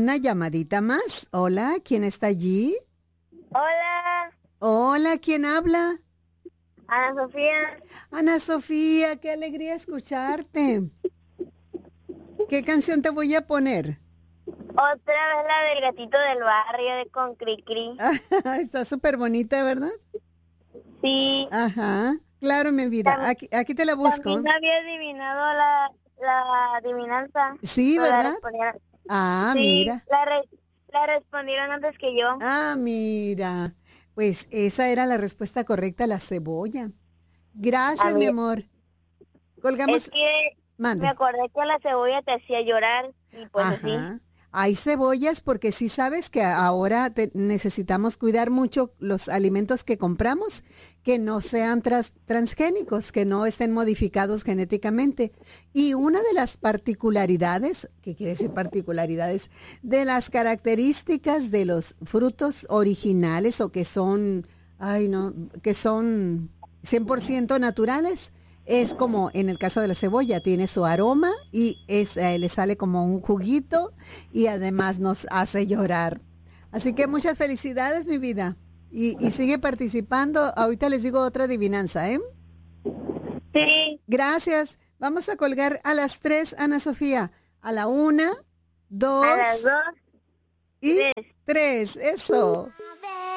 una llamadita más. Hola, ¿quién está allí? Hola, Hola, ¿quién habla? Ana Sofía. Ana Sofía, qué alegría escucharte. ¿Qué canción te voy a poner? Otra vez la del gatito del barrio de con Cricri. Está súper bonita, ¿verdad? Sí, Ajá, claro, mi vida. tam- Aquí te la busco. también había adivinado la adivinanza. Sí, Pero la ¿verdad? respondieron. Ah, Sí, mira. la respondieron antes que yo. Ah, mira. Pues esa era la respuesta correcta, la cebolla. A Gracias, mi mí, amor. es Colgamos, que me mande. acordé que la cebolla te hacía llorar y pues así. Ajá. Hay cebollas porque sí sabes que ahora necesitamos cuidar mucho los alimentos que compramos, que no sean transgénicos, que no estén modificados genéticamente. Y una de las particularidades, ¿qué quiere decir particularidades? De las características de los frutos originales o que son, ay no, que son 100% naturales es como en el caso de la cebolla, tiene su aroma y le sale como un juguito y además nos hace llorar. Así que muchas felicidades, mi vida. Y sigue participando. Ahorita les digo otra adivinanza, ¿eh? Sí, Gracias. Vamos a colgar a las 3, Ana Sofía. A la 1, a las 2 2, y 3. 3. Eso.